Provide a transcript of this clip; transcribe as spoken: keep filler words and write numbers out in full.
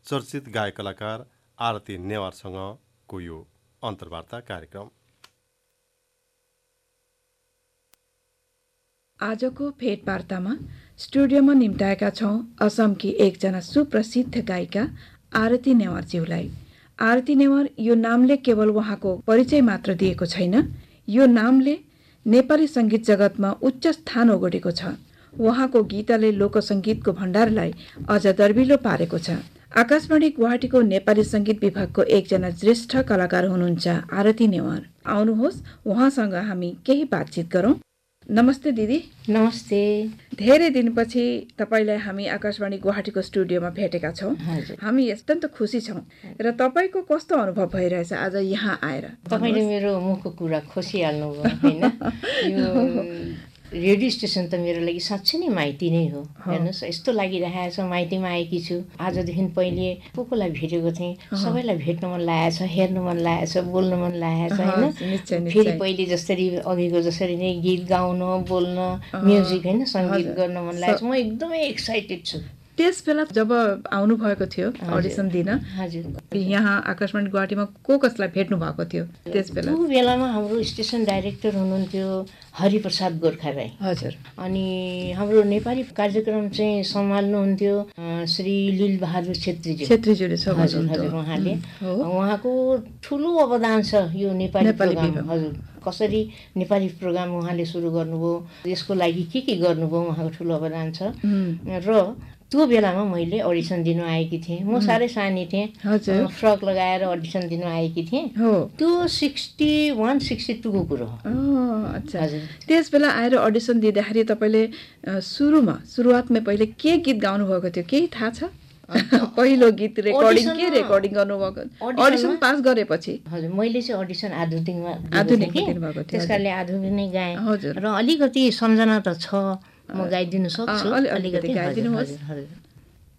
चर्चित गायक कलाकार आरती नेवारसँगको यो अन्तर्वार्ता कार्यक्रम। आजको भेटवार्तामा स्टुडियोमा निम्ताएका छौँ असमकी एकजना सुप्रसिद्ध गायिका आरती नेवारज्यूलाई। आरती नेवार यो नामले केवल उहाँको परिचय मात्र दिएको छैन, यो नामले नेपाली संगीत जगतमा उच्च स्थान ओगटेको छ। उहाँको गीतले लोकसंगीतको भण्डारलाई अझ दर्बिलो पारेको छ। आकाशवाणी गुवाहाटीको नेपाली संगीत विभागको एकजना ज्येष्ठ कलाकार हुनुहुन्छ आरती नेवार। आउनुहोस् उहाँसँग हामी केही बातचित गरौँ। नमस्ते दिदी। नमस्ते। धेरै दिनपछि तपाईलाई हामी आकाशवाणी गुवाहाटीको स्टुडियोमा भेटेका छौँ। हामी अत्यन्त खुसी छौँ र तपाईको कस्तो अनुभव भइरहेछ आज यहाँ आएर? तपाईले मेरो मुखको कुरा खोसिहाल्नु भयो हैन। यो रेडियो स्टेसन त मेरो लागि साँच्चै नै माइती नै हो। हेर्नुहोस् यस्तो लागिरहेको छ माइतीमा आएकी छु। आजदेखि पहिले को कोलाई भेटेको थिएँ, सबैलाई भेट्न मन लागेको छ, हेर्न मन लागेको छ, बोल्न मन लागेको छ हैन। फेरि पहिले जसरी अघिको जसरी नै गीत गाउन, बोल्न, म्युजिक हैन सङ्गीत गर्न मन लागेको छ। म एकदमै एक्साइटेड छु। त्यस बेला जब आउनु भएको थियो अडिसन दिन, हजुर यहाँ आकाशवाणी गुवाहाटीमा को कसलाई भेट्नु भएको थियो त्यस बेला? त्यो बेलामा हाम्रो स्टेसन डाइरेक्टर हुनुहुन्थ्यो हरिप्रसाद गोर्खा राई। हजुर। अनि हाम्रो नेपाली कार्यक्रम चाहिँ सम्हाल्नुहुन्थ्यो श्री लीलबहादुर छेत्रीज्यू। छेत्रीज्यूले हजुर हजुर उहाँले उहाँको ठुलो अवदान छ यो नेपाली प्रोग्राम। हजुर कसरी नेपाली प्रोग्राम उहाँले सुरु गर्नुभयो, यसको लागि के के गर्नुभयो, उहाँको ठुलो अवदान छ। र त्यो बेलामा मैले अडिसन दिनु आएकी थिएँ। म साह्रै सानी थिएँ, फ्रक लगाएर अडिसन दिनु आएकी थिएँ। त्यो सिक्सटी वान सिक्सटी टूको कुरो हो। अच्छा। त्यस बेला आएर अडिसन दिँदाखेरि तपाईँले सुरुमा सुरुवातमा पहिले के गीत गाउनु भएको थियो केही थाहा छ? पहिलो गीत रेकर्डिङ के रेकर्डिङ गर्नुभएको? अडिसन पास गरेपछि? हजुर मैले चाहिँ अडिसन आधुनिकमा आधुनिक दिनुभएको थियो। त्यस कारणले आधुनिक नै गाएँ। र अलिकति सम्झना त छ, म गाइदिनु सक्छु। अलिकति गाइदिनुहोस्।